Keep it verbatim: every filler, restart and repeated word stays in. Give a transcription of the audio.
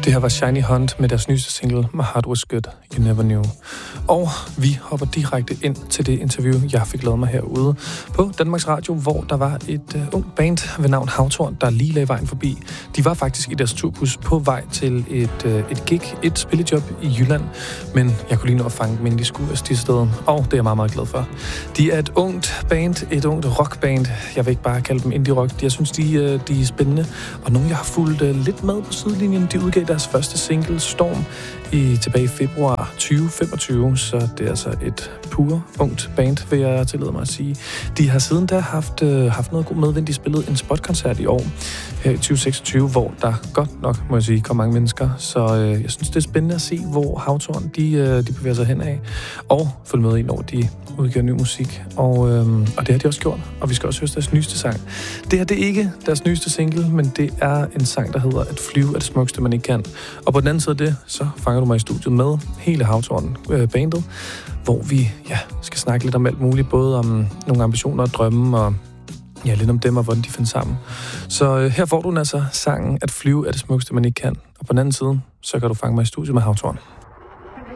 Det her var Shiny Hunt med deres nyeste single, My Heart Was Good, You Never Knew. Og vi hopper direkte ind til det interview, jeg fik lavet mig herude på Danmarks Radio, hvor der var et uh, ung band ved navn Havtorn, der lige lagde vejen forbi. De var faktisk i deres turbus på vej til et, uh, et gig, et spillejob i Jylland, men jeg kunne lige nå at fange dem, inden de skulle afsted stedet, og det er jeg meget, meget glad for. De er et ungt band, et ungt rockband. Jeg vil ikke bare kalde dem indie-rock. Jeg synes, de, uh, de er spændende, og nogle, jeg har fulgt uh, lidt med på sidelinjen, de udgav deres første single, Storm, i tilbage i februar tyve femogtyve, så det er altså et pure ungt band, vil jeg tillade mig at sige. De har siden da haft, øh, haft noget god medvind. De spillede en spotkoncert i år, her i tyve seksogtyve, hvor der godt nok, må jeg sige, kom mange mennesker. Så øh, jeg synes, det er spændende at se, hvor Havtorn, de, øh, de bevæger sig henad, og følge med i, når de udgiver ny musik. Og, øh, og det har de også gjort, og vi skal også høre deres nyeste sang. Det her, det er ikke deres nyeste single, men det er en sang, der hedder At flyve er det smukkeste, man ikke kan. Og på den anden side af det, så fanger du mig i studiet med hele Havtorn-bandet, hvor vi ja, skal snakke lidt om alt muligt, både om nogle ambitioner og drømme, og ja, lidt om dem og hvordan de finder sammen. Så øh, her får du altså sangen At flyve er det smukkeste, man ikke kan. Og på den anden side, så kan du fange mig i studiet med Havtorn.